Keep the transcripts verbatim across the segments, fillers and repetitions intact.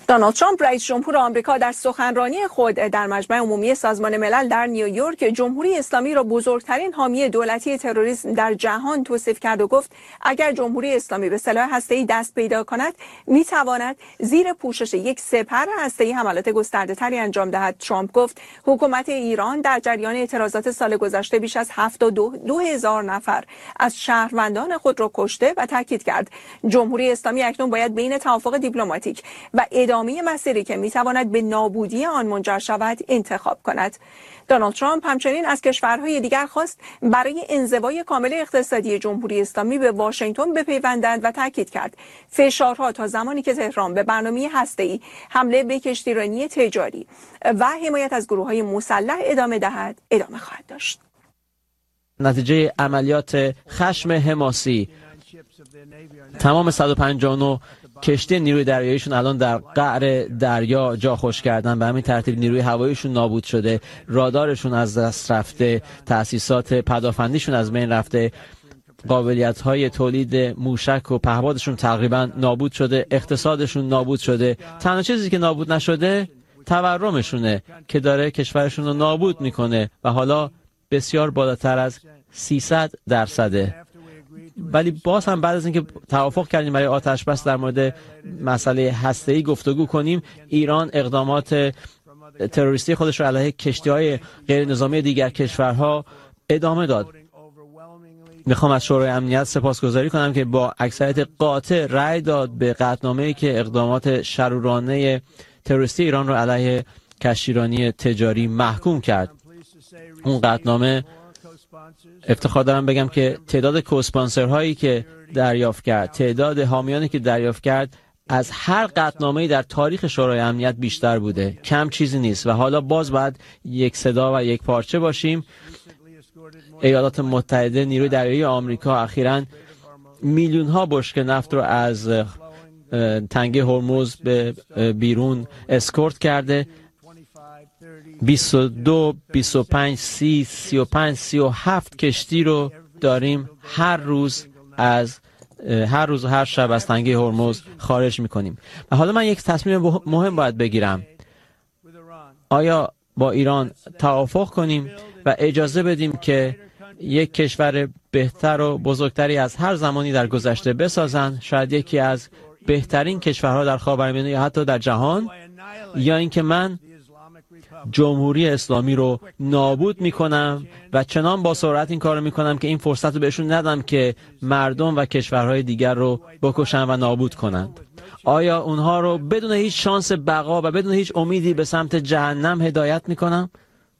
دونالد ترامپ رئیس جمهور آمریکا در سخنرانی خود در مجمع عمومی سازمان ملل در نیویورک جمهوری اسلامی را بزرگترین حامی دولتی تروریسم در جهان توصیف کرد و گفت اگر جمهوری اسلامی به سلاح هسته‌ای دست پیدا کند میتواند زیر پوشش یک سپر هسته‌ای حملات گسترده‌تری انجام دهد. ترامپ گفت حکومت ایران در جریان اعتراضات سال گذشته بیش از هفتاد و دو هزار نفر از شهروندان خود را کشته و تاکید کرد جمهوری اسلامی اکنون باید بین توافق دیپلماتیک و ادامه مسیری که میتواند به نابودی آن منجر شود انتخاب کند. دونالد ترامپ همچنین از کشورهای دیگر خواست برای انزوای کامل اقتصادی جمهوری اسلامی به واشنگتن بپیوندند و تاکید کرد فشارها تا زمانی که تهران به برنامه هسته‌ای، حمله به کشتیرانی تجاری و حمایت از گروه‌های مسلح ادامه دهد ادامه خواهد داشت. نتیجه عملیات خشم حماسی تمام صد و پنجاه و نه کشتی نیروی دریاییشون الان در قعر دریا جا خوش کردن، به همین ترتیب نیروی هواییشون نابود شده، رادارشون از دست رفته، تأسیسات پدافندیشون از بین رفته، قابلیت‌های تولید موشک و پهپادشون تقریبا نابود شده، اقتصادشون نابود شده. تنها چیزی که نابود نشده تورمشونه که داره کشورشون رو نابود میکنه و حالا بسیار بالاتر از سیصد درصده. ولی باز هم بعد از اینکه توافق کردیم برای آتش بس در مورد مسئله هسته‌ای گفتگو کنیم، ایران اقدامات تروریستی خودش را علیه کشتی‌های غیر نظامی دیگر کشورها ادامه داد. میخوام از شورای امنیت سپاسگزاری کنم که با اکثریت قاطع رأی داد به قطعنامه‌ای که اقدامات شرورانه تروریستی ایران را علیه کشتیرانی تجاری محکوم کرد. اون قطعنامه افتخار دارم بگم که تعداد کوسپانسرهایی که دریافت کرد، تعداد حامیانی که دریافت کرد از هر قطعنامه‌ای در تاریخ شورای امنیت بیشتر بوده. کم چیزی نیست و حالا باز باید یک صدا و یک پارچه باشیم. ایالات متحده، نیروی دریایی آمریکا اخیراً میلیون ها بشکه نفت رو از تنگه هرمز به بیرون اسکورت کرده. بیست و دو، بیست و پنج، سی، سی و پنج، سی و هفت کشتی رو داریم هر روز از هر روز و هر شب از تنگه هرمز خارج میکنیم. و حالا من یک تصمیم مهم باید بگیرم. آیا با ایران توافق کنیم و اجازه بدیم که یک کشور بهتر و بزرگتری از هر زمانی در گذشته بسازن، شاید یکی از بهترین کشورها در خاورمیانه یا حتی در جهان، یا اینکه من جمهوری اسلامی رو نابود میکنم و چنان با سرعت این کار رو میکنم که این فرصت رو بهشون ندم که مردم و کشورهای دیگر رو بکشن و نابود کنند. آیا اونها رو بدون هیچ شانس بقا و بدون هیچ امیدی به سمت جهنم هدایت میکنم؟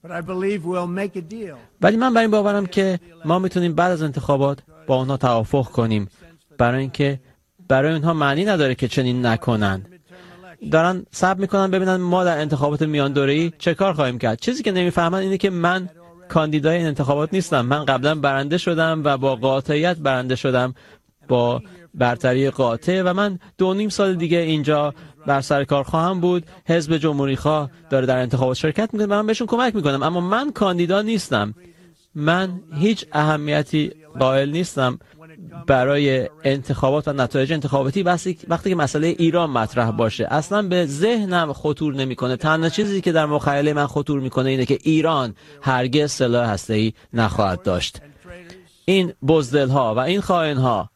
ولی من بر این باورم که ما میتونیم بعد از انتخابات با اونها توافق کنیم، برای اینکه برای اونها معنی نداره که چنین نکنند. دارن صبر میکنن ببینن ما در انتخابات میان دوره‌ای چه کار خواهیم کرد. چیزی که نمیفهمن اینه که من کاندیدای این انتخابات نیستم. من قبلا برنده شدم و با قاطعیت برنده شدم، با برتری قاطع، و من دو نیم سال دیگه اینجا بر سر کار خواهم بود. حزب جمهوری خواه داره در انتخابات شرکت میکنه و من بهشون کمک میکنم، اما من کاندیدا نیستم. من هیچ اهمیتی قائل نیستم برای انتخابات و نتایج انتخاباتی وقتی که مسئله ایران مطرح باشه. اصلا به ذهنم خطور نمیکنه. تنها چیزی که در مخیله من خطور میکنه اینه که ایران هرگز سلاح هسته‌ای نخواهد داشت. این بزدل‌ها و این خائن‌ها.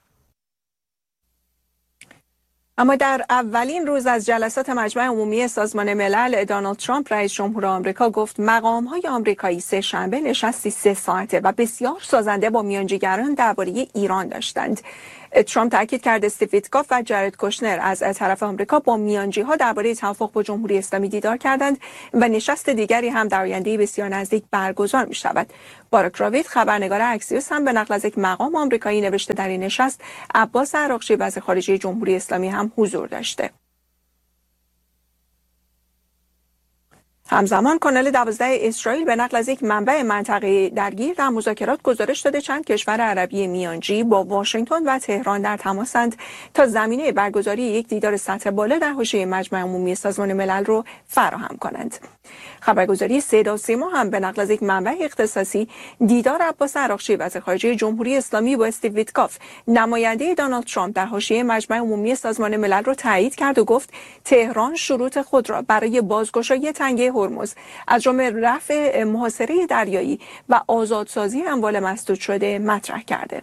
اما در اولین روز از جلسات مجمع عمومی سازمان ملل، دونالد ترامپ رئیس جمهور آمریکا گفت مقام‌های آمریکایی سه شنبه نشستی سه ساعته و بسیار سازنده با میانجیگران درباره ایران داشتند. ترامپ تاکید کرد استیو ویتکاف و جارد کوشنر از طرف آمریکا با میانجی‌ها درباره توافق با جمهوری اسلامی دیدار کردند و نشست دیگری هم در آینده بسیار نزدیک برگزار می‌شود. باراک راوید، خبرنگار اکسیوس، هم به نقل از یک مقام آمریکایی نوشته در این نشست عباس عراقچی وزیر خارجه جمهوری اسلامی هم حضور داشته. همزمان کانال دوازده اسرائیل به نقل از یک منبع منطقه درگیر در مذاکرات گزارش داده چند کشور عربی میانجی با واشنگتن و تهران در تماسند تا زمینه برگزاری یک دیدار سطح بالا در حوزه مجمع عمومی سازمان ملل رو فراهم کنند. خبرگزاری صدا و سیما هم به نقل از یک منبع اختصاصی دیدار عباس عراقچی وزیر خارجه جمهوری اسلامی با استیو ویتکاف نماینده دونالد ترامپ در حوزه مجمع عمومی سازمان ملل رو تایید کرد و گفت تهران شروط خود را برای بازگشایی تنگه هرمز از جمله رفع محاصره دریایی و آزادسازی اموال مسدود شده مطرح کرده.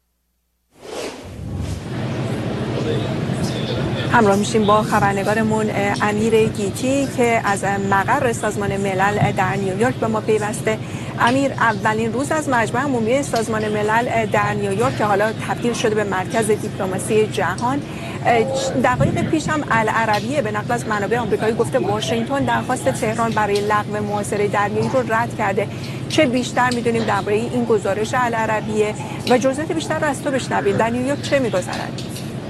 همراه میشیم با خبرنگارمون امیر گیتی که از مقر سازمان ملل در نیویورک به ما پیوسته. امیر، اولین روز از مجمع عمومی سازمان ملل در نیویورک که حالا تبدیل شده به مرکز دیپلماسی جهان، دقایق پیش هم العربیه به نقل از منابع آمریکایی گفته واشنگتن درخواست تهران برای لغو محاصره دریایی رو رد کرده. چه بیشتر میدونیم درباره این گزارش العربیه و جزئیات بیشتر رو از تو بشنویم. در نیویورک چه میگذرد؟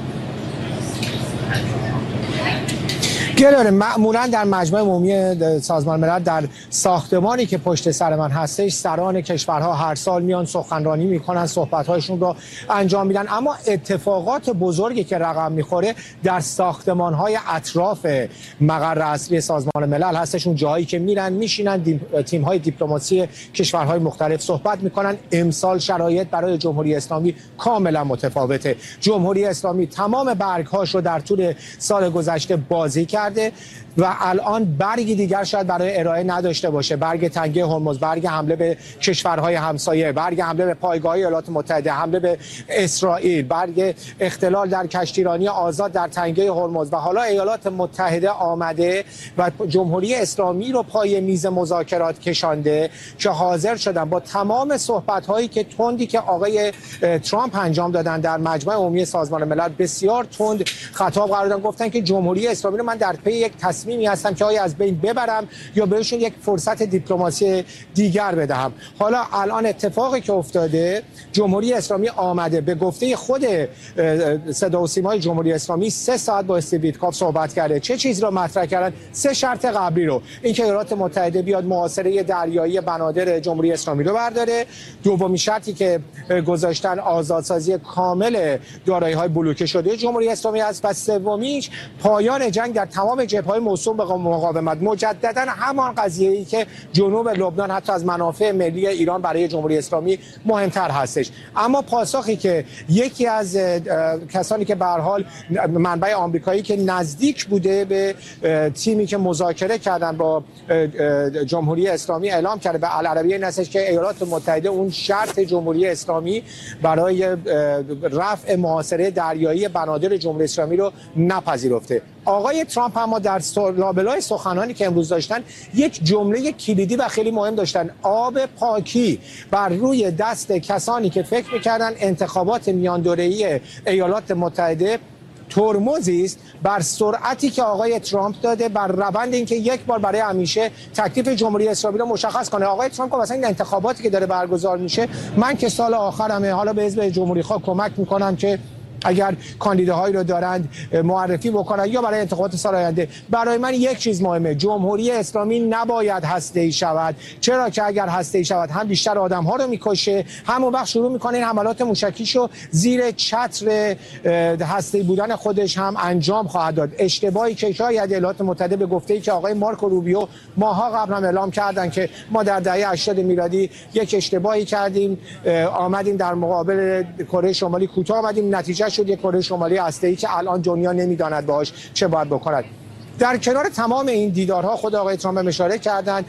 گلاره معمولا در مجمع عمومی سازمان ملل در ساختمانی که پشت سر من هستش سران کشورها هر سال میان سخنرانی میکنن، صحبت‌هایشون رو انجام میدن، اما اتفاقات بزرگی که رقم میخوره در ساختمان‌های اطراف مقر اصلی سازمان ملل هستش. اون جایی که میرن میشینن تیم‌های دیپلماسی کشورهای مختلف صحبت میکنن. امسال شرایط برای جمهوری اسلامی کاملا متفاوته. جمهوری اسلامی تمام برگ‌هاش رو در طول سال گذشته بازی کرد و الان برگی دیگر شاید برای ارائه نداشته باشه. برگ تنگه هرمز، برگ حمله به کشورهای همسایه، برگ حمله به پایگاه ایالات متحده، حمله به اسرائیل، برگ اختلال در کشتیرانی آزاد در تنگه هرمز و حالا ایالات متحده آمده و جمهوری اسلامی رو پای میز مذاکرات کشانده که حاضر شدن با تمام صحبت‌هایی که تندی که آقای ترامپ انجام دادن در مجمع عمومی سازمان ملل بسیار تند خطاب قرار دادن. گفتن که جمهوری اسلامی رو من در پی یک تصمیمی هستم که آیا از بین ببرم یا بهشون یک فرصت دیپلماسی دیگر بدهم. حالا الان اتفاقی که افتاده، جمهوری اسلامی آمده به گفته خود صدا و سیمای جمهوری اسلامی سه ساعت با استیو ویتکاف صحبت کرده. چه چیز رو مطرح کردن؟ سه شرط قبلی رو، اینکه ایالات متحده بیاد محاصره دریایی بنادر جمهوری اسلامی رو برداره. دومین شرطی که گذاشتن آزادسازی کامل دارایی‌های بلوکه شده جمهوری اسلامی است و سومیش پایان جنگ در تمام جبهه‌های موسوم به مقاومت. مجددا همان قضیه‌ای که جنوب لبنان حتی از منافع ملی ایران برای جمهوری اسلامی مهمتر هستش. اما پاسخی که یکی از کسانی که به هر حال منبع آمریکایی که نزدیک بوده به تیمی که مذاکره کردن با جمهوری اسلامی اعلام کرده به العربیه این هستش که ایالات متحده اون شرط جمهوری اسلامی برای رفع محاصره دریایی بنادر جمهوری اسلامی رو نپذیرفته. آقای ترامپ اما در لابلای سخنانی که امروز داشتن یک جمله کلیدی و خیلی مهم داشتن: آب پاکی بر روی دست کسانی که فکر می‌کردن انتخابات میان دوره‌ای ایالات متحده ترمزی است بر سرعتی که آقای ترامپ داده بر روند اینکه یک بار برای همیشه تکلیف جمهوری اسلامی رو مشخص کنه. آقای ترامپ گفت مثلا این انتخاباتی که داره برگزار میشه، من که سال آخرمه حالا به حزب جمهوری خواه کمک میکنم که اگر کاندیداهایی رو دارند معرفی بکنن یا برای انتخابات سال آینده. برای من یک چیز مهمه: جمهوری اسلامی نباید هسته‌ای شود، چرا که اگر هسته‌ای شود هم بیشتر آدم‌ها رو میکشه، همون وقت شروع میکنه این حملات موشکیشو زیر چتر هسته‌ای بودن خودش هم انجام خواهد داد. اشتباهی که شاید ایالات متحده به گفته‌ای که آقای مارکو روبیو ماها قبل هم اعلام کردن که ما در دهه هشتاد میلادی یک اشتباهی کردیم، آمدیم در مقابل کره شمالی کوتاه آمدیم، نتیجه شد یک کره شمالی هسته‌ای که الان دنیا نمیداند باهاش چه باید بکند. در کنار تمام این دیدارها خود آقای ترامپ اشاره کردن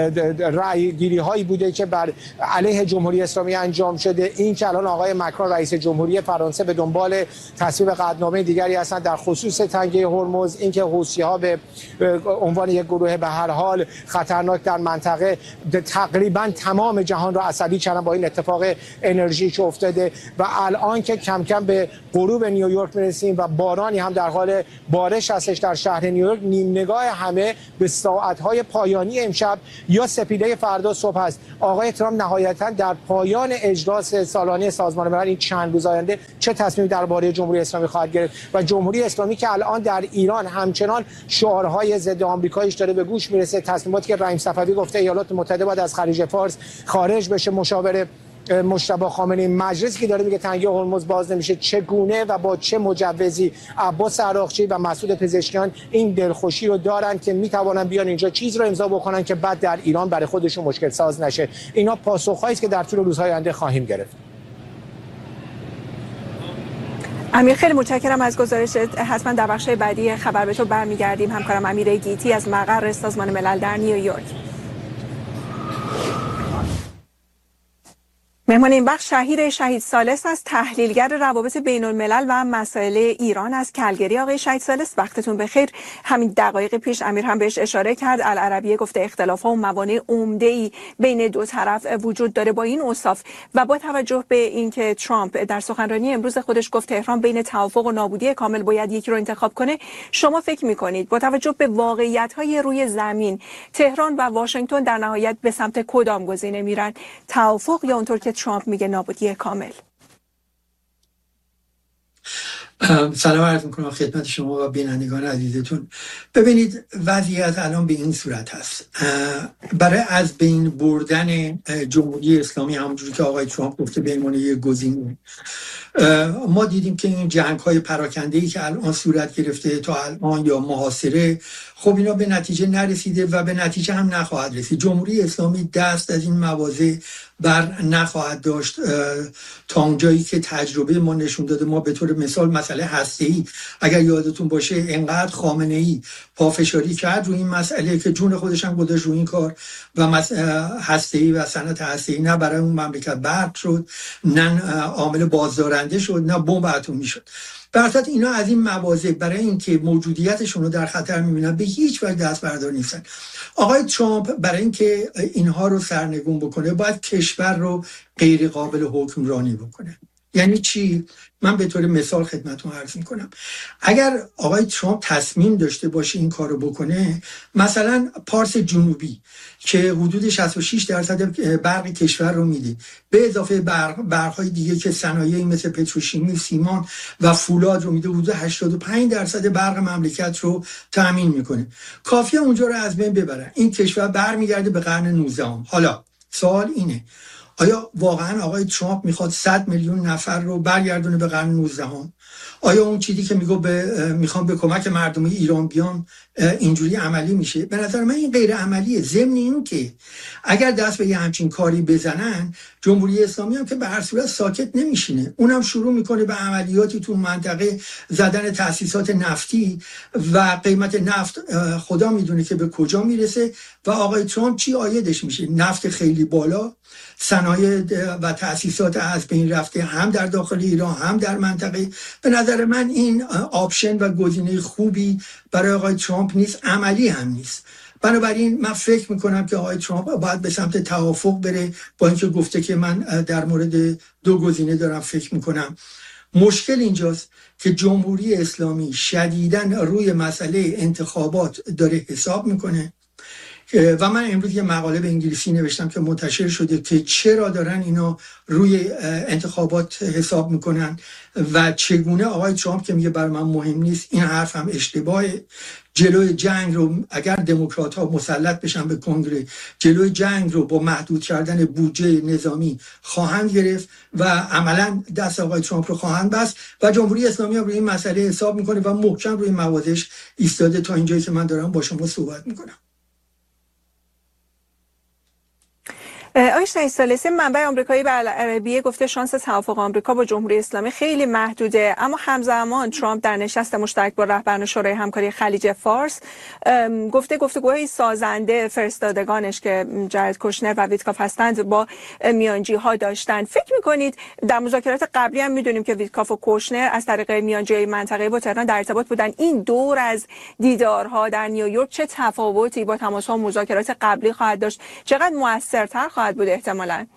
رأی گیری هایی بوده که بر علیه جمهوری اسلامی انجام شده. این که الان آقای مکرون رئیس جمهوری فرانسه به دنبال تصویب قطعنامه دیگری هستند در خصوص تنگه هرمز، این که حوثی‌ها به عنوان یک گروه به هر حال خطرناک در منطقه تقریبا تمام جهان را عصبی کردن با این اتفاق انرژی که افتاده و الان که کم کم به غروب نیویورک میرسیم و بارانی هم در حال بارش هستش در شهر نیویورک. نیویورک نیم نگاه همه به ساعت‌های پایانی امشب یا سپیده فردا صبح است. آقای ترامپ نهایتاً در پایان اجلاس سالانه سازمان ملل این چند روز آینده چه تصمیمی درباره جمهوری اسلامی خواهد گرفت و جمهوری اسلامی که الان در ایران همچنان شعارهای ضد آمریکاییش داره به گوش میرسه، تصمیماتی که رحیم صفوی گفته ایالات متحده باید از خلیج فارس خارج بشه، مشاور مجتبی خامنه‌ای مجلسی که داره میگه تنگی هرمز باز نمیشه، چگونه و با چه مجوزی عباس عراقچی و مسعود پزشکیان این دلخوشی رو دارن که میتوانن بیان اینجا چیز رو امضا بکنن که بعد در ایران برای خودشون مشکل ساز نشه. اینا پاسخهایی است که در طول روزهای آینده خواهیم گرفت. امیر خیلی متشکرم از گزارشت. حتما در بخش بعدی خبر به تو برمیگردیم. همکارم امیر گیتی از مقر سازمان ملل در نیویورک. مهمان این بخش شهیر شهید ثالث است، تحلیلگر روابط بین الملل و مسائل ایران از کلگری. آقای شهید ثالث وقتتون بخیر. همین دقایق پیش امیر هم بهش اشاره کرد، العربیه گفته اختلاف‌ها و موانع عمده‌ای بین دو طرف وجود داره. با این اوصاف و با توجه به اینکه ترامپ در سخنرانی امروز خودش گفت تهران بین توافق و نابودی کامل باید یکی رو انتخاب کنه، شما فکر می‌کنید با توجه به واقعیت‌های روی زمین تهران و واشنگتن در نهایت به سمت کدام گزینه میرن؟ توافق یا اونطور که ترامپ میگه نابودی کامل؟ سلام عرض میکنم خدمت شما و بینندگان عزیزتون. ببینید وضعیت الان به این صورت هست، برای از بین بردن جمهوری اسلامی همونجوری که آقای ترامپ گفته به عنوان یک گزینه، ما دیدیم که این جنگ های پراکنده‌ای که الان صورت گرفته تا الان یا محاصره، خب اینا به نتیجه نرسیده و به نتیجه هم نخواهد رسید. جمهوری اسلامی دست از این مواضع بر نخواهد داشت تا اونجایی که تجربه ما نشون داده. ما به طور مثال مسئله هسته‌ای اگر یادتون باشه انقدر خامنه‌ای پافشاری کرد روی این مسئله که جون خودش هم گذاشت روی این کار و هسته‌ای و صنعت هسته‌ای نه برای اون مملکت برق شد، نه عامل بازدارنده شد، نه بمب اتمی شد. برصد اینا از این مواضع برای اینکه موجودیتشون رو در خطر می‌بینن به هیچ وجه دست بردار نیستن. آقای ترامپ برای اینکه اینها رو سرنگون بکنه باید کشور رو غیر قابل حکمرانی بکنه. یعنی چی؟ من به طور مثال خدمتتون عرض میکنم. اگر آقای ترامپ تصمیم داشته باشه این کارو بکنه، مثلا پارس جنوبی که حدود شصت و شش درصد برق کشور رو میده، به اضافه برق برق‌های دیگه که صنایعی مثل پتروشیمی، سیمان و فولاد رو میده، حدود هشتاد و پنج درصد برق مملکت رو تامین میکنه. کافیه اونجا رو از بین ببرن، این کشور برمیگرده به قرن نوزدهم. حالا سوال اینه، آیا واقعا آقای ترامپ میخواد صد میلیون نفر رو برگردونه به قرن نوزدهم؟ آیا اون چیزی که میگه به میخوام به کمک مردم ایران بیام اینجوری عملی میشه؟ به نظر من این غیر عملیه. ضمن این که اگر دست به یه همچین کاری بزنن، جمهوری اسلامی هم که به هر صورت ساکت نمیشینه، اونم شروع میکنه به عملیاتی تو منطقه، زدن تأسیسات نفتی و قیمت نفت خدا میدونه که به کجا میرسه و آقای ترامپ چی عایدش میشه؟ نفت خیلی بالا، صنایع و تأسیسات از بین رفته هم در داخل ایران هم در منطقه. به نظر من این آپشن و گزینه خوبی برای آقای ترامپ نیست، عملی هم نیست. بنابراین من فکر میکنم که آقای ترامپ باید به سمت توافق بره، با اینکه گفته که من در مورد دو گزینه دارم فکر میکنم. مشکل اینجاست که جمهوری اسلامی شدیداً روی مسئله انتخابات داره حساب میکنه و من امروز یه مقاله به انگلیسی نوشتم که منتشر شده که چرا دارن اینا روی انتخابات حساب میکنن و چگونه آقای ترامپ که میگه برای من مهم نیست، این حرف هم اشتباهه. جلوی جنگ رو اگر دموکرات ها مسلط بشن به کنگره، جلوی جنگ رو با محدود کردن بودجه نظامی خواهند گرفت و عملا دست آقای ترامپ رو خواهند بست و جمهوری اسلامی هم روی این مسئله حساب میکنه و محکم روی موازش ایستاده تا اینجایی که من دارم با شما صحبت میکنم. آقای شهید ثالثی، منبع آمریکایی به العربیه گفته شانس توافق آمریکا با جمهوری اسلامی خیلی محدوده، اما همزمان ترامپ در نشست مشترک با رهبران شورای همکاری خلیج فارس گفته گفتگوهای سازنده فرستادگانش که جارد کوشنر و ویتکاف هستند با میانجی ها داشتن. فکر میکنید در مذاکرات قبلی هم میدونیم که ویتکاف و کوشنر از طریق میانجی منطقه با تهران در ارتباط بودن، این دور از دیدارها در نیویورک چه تفاوتی با تماس‌ها و مذاکرات قبلی خواهد داشت؟ چقدر موثرتر خواهد بود احتمالاً؟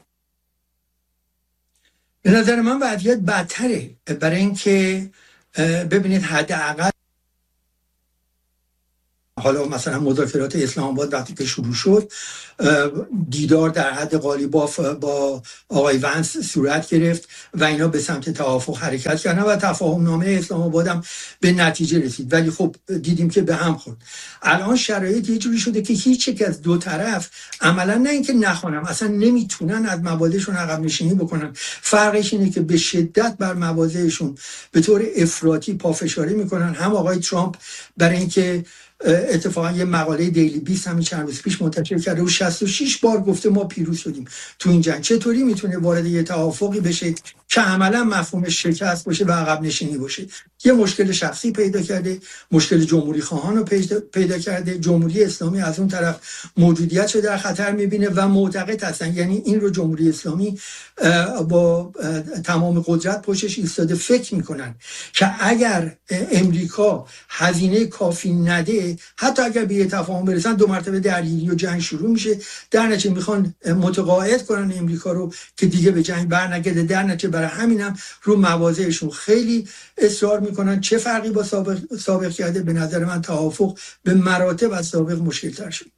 به نظر من وضعیت بدتره، برای اینکه ببینید حداقل حالا مثلا مذاکرات اسلام آباد وقتی که شروع شد، دیدار در حد قالیباف با آقای ونس صورت گرفت و اینا به سمت توافق حرکت کردن و تفاهم نامه اسلام آباد هم به نتیجه رسید. ولی خب دیدیم که به هم خورد. الان شرایط یه جوری شده که هیچ یک از دو طرف عملا نه اینکه نخوانم، اصلا نمیتونن از مبادئشون عقب نشینی بکنن. فرقش اینه که به شدت بر مبادئشون به طور افراطی پافشاری میکنن. هم آقای ترامپ برای اینکه اتفاقا یه مقاله دیلی بیست همین چند روز پیش منتشر کرده و شصت و شش بار گفته ما پیروز شدیم تو این جنگ. چطوری میتونه وارد یه توافقی بشه که عملا مفهومش شکست باشه و عقب نشینی باشه؟ یه مشکل شخصی پیدا کرده، مشکل جمهوری خواهان رو پیدا کرده. جمهوری اسلامی از اون طرف موجودیت رو در خطر میبینه و معتقد هستن، یعنی این رو جمهوری اسلامی با تمام قدرت پشتش ایستاده، فکر میکنن که اگر امریکا هزینه کافی نده، حتی اگر به یه تفاهم برسن، دو مرتبه درگیری و جنگ شروع میشه. در نتیجه میخوان متقاعد کنن امریکا رو که دیگه به جنگ برنگرده. در نتیجه برای همینم رو مواضعشون خیلی اصرار میکنن. چه فرقی با سابق, سابق کرده؟ به نظر من توافق به مراتب از سابق مشکل تر شد.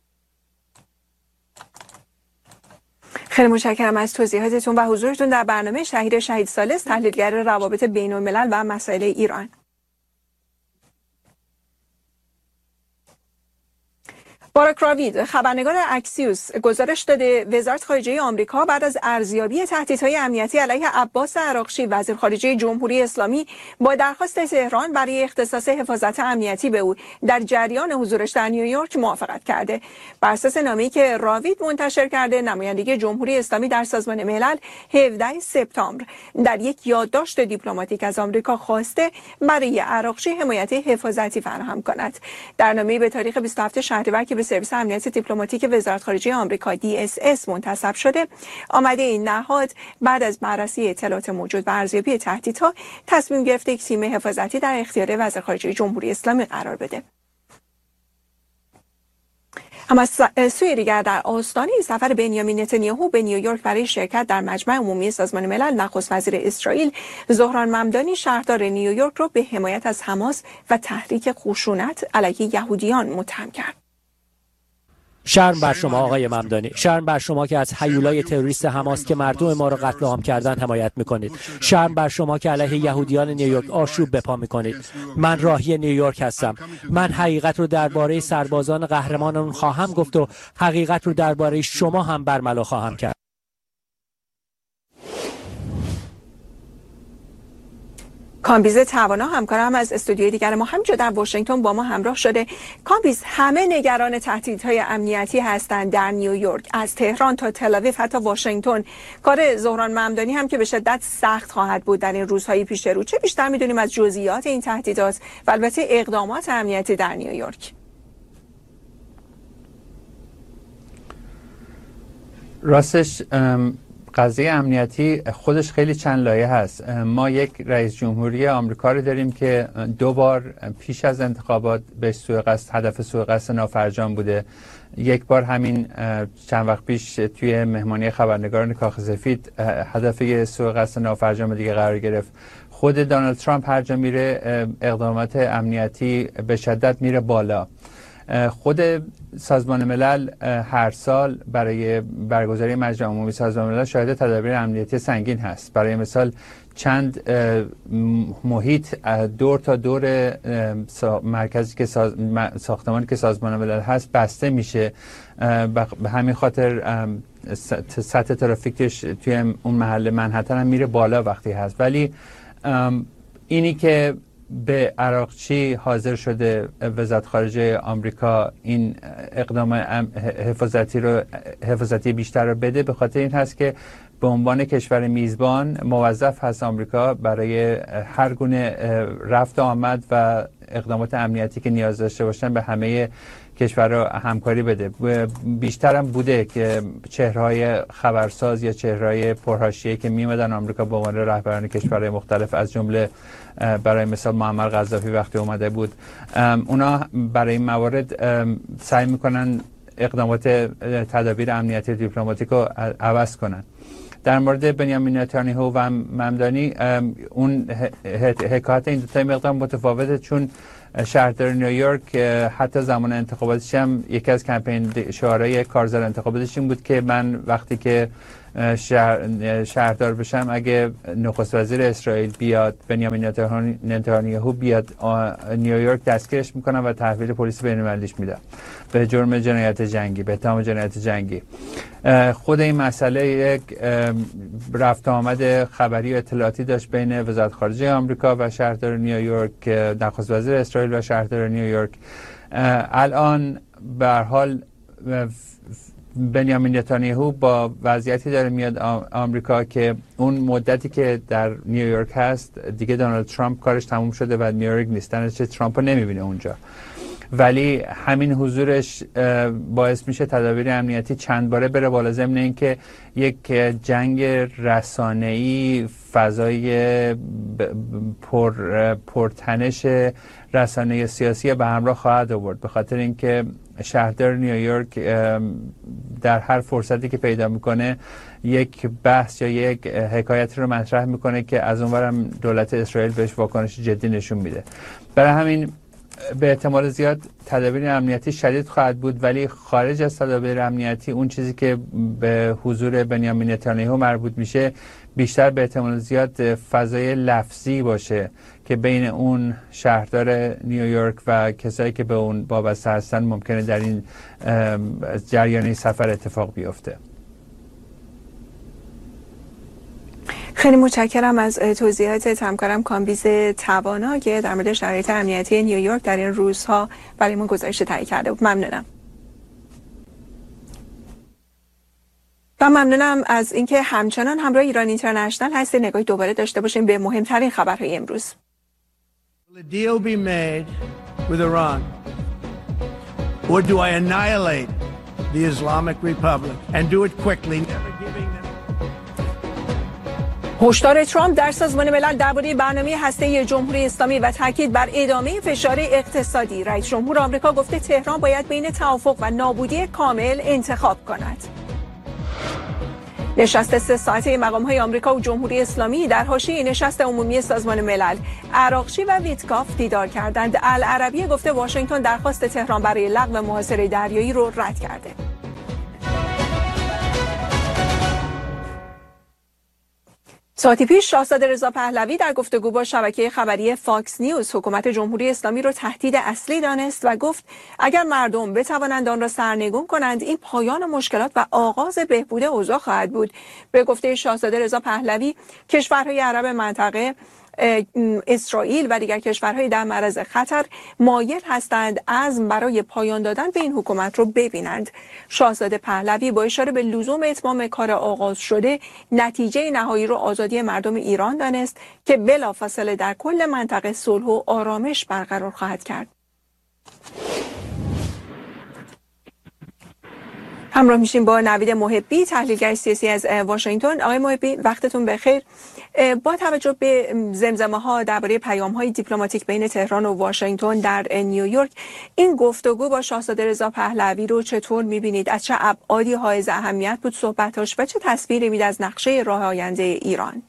خیلی متشکرم از توضیحاتتون و حضورتون در برنامه شهیر شهید ثالث، تحلیلگر روابط بین الملل و مسائل ایران. باراک راوید، خبرنگار اکسیوس، گزارش داده وزارت خارجه آمریکا بعد از ارزیابی تهدیدهای امنیتی علیه عباس عراقچی وزیر خارجه جمهوری اسلامی با درخواست تهران برای اختصاص حفاظت امنیتی به او در جریان حضورش در نیویورک موافقت کرده. بر اساس نامه‌ای که راوید منتشر کرده، نمایندگی جمهوری اسلامی در سازمان ملل هفدهم سپتامبر در یک یادداشت دیپلماتیک از آمریکا خواسته برای عراقچی حمایت حفاظتی فراهم کند. در نامه‌ای به تاریخ بیست و هفتم شهریور که سرویس امنیت دیپلماتیک وزارت خارجه آمریکا دی اس اس منتسب شده، آمده این نهاد بعد از بررسی اطلاعات موجود و ارزیابی تهدیدها تصمیم گرفته یک تیم حفاظتی در اختیار وزارت خارجه جمهوری اسلامی قرار بده. اما از سوی دیگر در آستانه سفر بنیامین نتانیاهو به نیویورک برای شرکت در مجمع عمومی سازمان ملل، نخست وزیر اسرائیل ظهران ممدانی شهردار نیویورک را به حمایت از حماس و تحریک خشونت علیه یهودیان متهم کرد. شرم بر شما آقای ممدانی، شرم بر شما که از هیولای تروریست حماس که مردم ما را قتل عام کردن حمایت میکنید. شرم بر شما که علیه یهودیان نیویورک آشوب بپا میکنید. من راهی نیویورک هستم. من حقیقت رو درباره سربازان قهرمانمون خواهم گفت و حقیقت رو درباره شما هم برملا خواهم کرد. کامبیز توانا همکارم از استودیوی دیگر ما همینجا در واشنگتن با ما همراه شده. کامبیز، همه نگران تهدیدهای امنیتی هستند در نیویورک، از تهران تا تل‌آویو حتی واشنگتن. کار ظهران ممدانی هم که به شدت سخت خواهد بود در این روزهای پیش رو. چه بیشتر میدونیم از جزئیات این تهدیدات و البته اقدامات امنیتی در نیویورک؟ راستش قضیه امنیتی خودش خیلی چند لایه هست. ما یک رئیس جمهوری آمریکا رو داریم که دو بار پیش از انتخابات به سوء قصد هدف سوء قصد نافرجام بوده. یک بار همین چند وقت پیش توی مهمانی خبرنگاران کاخ سفید هدف سوء قصد نافرجام دیگه قرار گرفت. خود دونالد ترامپ هر جا میره اقدامات امنیتی به شدت میره بالا. خود سازمان ملل هر سال برای برگزاری مجمع عمومی سازمان ملل شاهد تدابیر امنیتی سنگین هست. برای مثال چند محیط دور تا دور مرکزی که ساز... ساختمانی که سازمان ملل هست بسته میشه. به همین خاطر سطح ترافیکش توی اون محل منهتن هم میره بالا وقتی هست. ولی اینی که به عراقچی حاضر شده وزارت خارجه آمریکا این اقدام حفاظتی رو حفاظتی بیشتر رو بده، به خاطر این هست که به عنوان کشور میزبان موظف هست آمریکا برای هر گونه رفت آمد و اقدامات امنیتی که نیاز داشته باشن به همه کشورها همکاری بده. بیشتر هم بوده که چهرهای خبرساز یا چهرهای پرحاشیه که میمدن آمریکا به عنوان رهبران کشورهای مختلف، از جمله برای مثال معمر قذافی وقتی اومده بود، اونا برای این موارد سعی میکنن اقدامات تدابیر امنیتی دیپلماتیک رو عوض کنن. در مورد بنیامین نتانیاهو و ممدانی اون حکایت این دو تا مقدار متفاوته، چون شهردار نیویورک حتی زمان انتخاباتش هم یکی از کمپین شعارهای کارزار انتخاباتش این بود که من وقتی که شهر شهردار بشم اگه نخست وزیر اسرائیل بیاد بنیامین نتانیاهو بیاد نیویورک دستگیرش میکنم و تحویل پلیس بین‌المللیش میدم به جرم جنایت جنگی به اتهام جنایت جنگی. خود این مسئله یک رفت آمد خبری و اطلاعاتی داشت بین وزارت خارجه آمریکا و شهردار نیویورک، نخست وزیر اسرائیل و شهردار نیویورک. الان به هر حال بنیامین نتانیاهو با وضعیتی داره میاد آمریکا که اون مدتی که در نیویورک هست دیگه دونالد ترامپ کارش تموم شده و نیویورک نیستن، چه ترامپ رو نمیبینه اونجا، ولی همین حضورش باعث میشه تدابیر امنیتی چند باره بره بالا، ضمن اینکه یک جنگ رسانه‌ای فضای پر پرتنش رسانه سیاسی به همراه خواهد آورد، به خاطر اینکه شهردار نیویورک در هر فرصتی که پیدا میکنه یک بحث یا یک حکایت رو مطرح میکنه که از اونورم دولت اسرائیل بهش واکنش جدی نشون میده. برای همین به احتمال زیاد تدابیر امنیتی شدید خواهد بود، ولی خارج از تدابیر امنیتی اون چیزی که به حضور بنیامین نتانیاهو مربوط میشه بیشتر به احتمال زیاد فضای لفظی باشه که بین اون شهردار نیویورک و کسایی که به اون وابسته هستن ممکنه در این جریان سفر اتفاق بیفته. خیلی متشکرم از توضیحات همکارم کامبیز توانا که در مورد شرایط امنیتی نیویورک در این روزها برای ما گزارش تهیه کرده بود. ممنونم. و ممنونم از اینکه همچنان همراه ایران اینترنشنال هست. نگاهی دوباره داشته باشیم به مهمترین خبرهای امروز. Will a deal be made with Iran? Or do I annihilate the Islamic Republic and do it quickly, never giving them... هشدار ترامپ در سازمان ملل درباره برنامه هسته‌ای جمهوری اسلامی و تاکید بر ادامه فشار اقتصادی. رئیس جمهور آمریکا گفته تهران باید بین توافق و نابودی کامل انتخاب کند. نشست سه ساعته مقام‌های آمریکا و جمهوری اسلامی در حاشیه نشست عمومی سازمان ملل، عراقچی و ویتکاف دیدار کردند. العربیه گفته واشنگتن درخواست تهران برای لغو محاصره دریایی رو رد کرده. ساعتی پیش شاهزاده رضا پهلوی در گفتگو با شبکه خبری فاکس نیوز حکومت جمهوری اسلامی را تهدید اصلی دانست و گفت اگر مردم بتوانند آن را سرنگون کنند این پایان مشکلات و آغاز بهبود اوضاع خواهد بود. به گفته شاهزاده رضا پهلوی کشورهای عرب منطقه اسرائیل و دیگر کشورهای در معرض خطر مایل هستند عزم برای پایان دادن به این حکومت رو ببینند. شاهزاده پهلوی با اشاره به لزوم اتمام کار آغاز شده نتیجه نهایی رو آزادی مردم ایران دانست که بلافاصله در کل منطقه صلح و آرامش برقرار خواهد کرد. همراه میشیم با نوید محبی تحلیلگر سیاسی از واشنگتن. آقای محبی وقتتون بخیر. با توجه به زمزمه ها درباره پیام های دیپلماتیک بین تهران و واشنگتن در نیویورک، این گفتگو با شاهزاده رضا پهلوی رو چطور میبینید؟ از چه ابعادی حائز اهمیت بود صحبتاش و چه تصویری میده از نقشه راه آینده ایران؟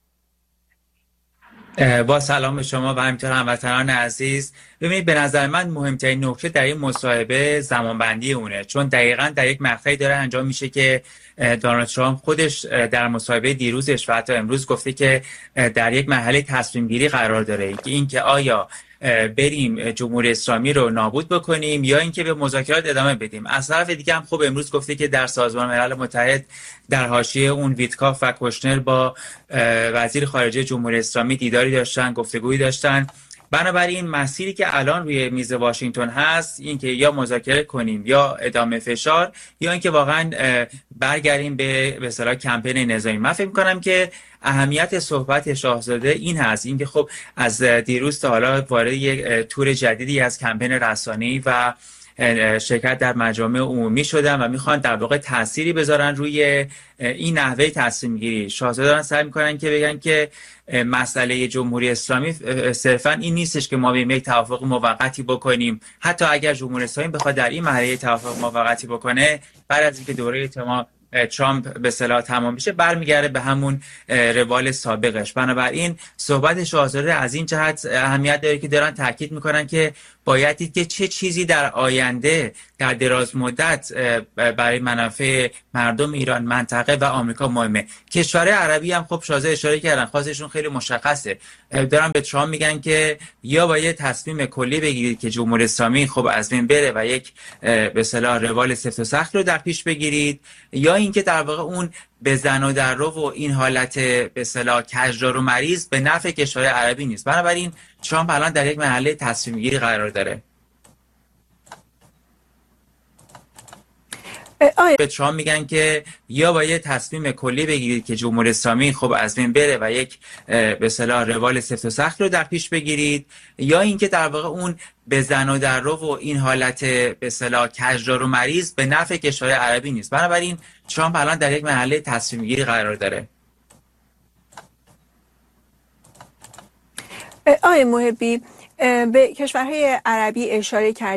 با سلام به شما و همینطور هموطنان عزیز. ببینید به نظر من مهمترین نکته در این مصاحبه زمانبندی اونه، چون دقیقاً در یک مقطعی داره انجام میشه که دونالد ترامپ خودش در مصاحبه دیروزش و حتی امروز گفته که در یک مرحله تصمیم گیری قرار داره که اینکه آیا بریم جمهوری اسلامی رو نابود بکنیم یا اینکه به مذاکرات ادامه بدیم. از طرف دیگه هم خب امروز گفته که در سازمان ملل متحد در حاشیه اون ویتکاف و کوشنر با وزیر خارجه جمهوری اسلامی دیداری داشتن، گفتگویی داشتن. بنابراین مسیری که الان روی میز واشنگتن هست این که یا مذاکره کنیم یا ادامه فشار یا اینکه واقعا برگردیم به به اصطلاح کمپین نظامی. من فکر می‌کنم که اهمیت صحبت شاهزاده این هست، اینکه خب از دیروز تا حالا وارد یک تور جدیدی از کمپین رسانه‌ای و شرکت در مجامع عمومی شدن و میخوان در واقع تأثیری بذارن روی این نحوه تصمیم گیری. شاهزاده دارن سعی میکنن که بگن که مسئله جمهوری اسلامی صرفا این نیستش که ما به یک توافق موقتی بکنیم، حتی اگر جمهوری اسلامی بخواد در این مرحله توافق موقتی بکنه بعد از اینکه دوره ترامپ به اصطلاح تمام بشه برمیگرده به همون روال سابقش. بنابراین صحبت شاهزاده از این جهت اهمیت داره که دارن تاکید میکنن که باید دید که چه چیزی در آینده در دراز مدت برای منافع مردم ایران، منطقه و آمریکا مهمه. کشورهای عربی هم خب شاهزاده اشاره کردن، خواستشون خیلی مشخصه، دارن به ترامپ میگن که یا باید تصمیم کلی بگیرید که جمهوری اسلامی خب از بین بره و یک به اصطلاح روال سفت و سخت رو در پیش بگیرید، یا اینکه در واقع اون به زن و در رو و این حالت به اصطلاح کجدار و مریض به نفع کشورهای عربی نیست. بنابراین ترامپ الان در یک مرحله تصمیم گیری قرار داره. به ترامپ میگن که یا باید تصمیم کلی بگیرید که جمهوری اسلامی خب از بین بره و یک به اصطلاح روال سفت و سخت رو در پیش بگیرید، یا اینکه در واقع اون به زن و در رو و این حالت به اصطلاح کجدار و مریض به نفع کشورهای عربی نیست. بنابراین ترامپ الان در یک مرحله تصمیم گیری قرار داره. آقای محبی، به کشورهای عربی اشاره کرد